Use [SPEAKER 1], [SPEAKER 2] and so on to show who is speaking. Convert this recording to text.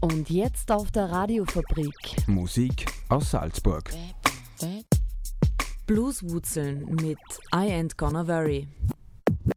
[SPEAKER 1] Und jetzt auf der Radiofabrik.
[SPEAKER 2] Musik aus Salzburg.
[SPEAKER 1] Blueswurzeln mit I Ain't Gonna Worry.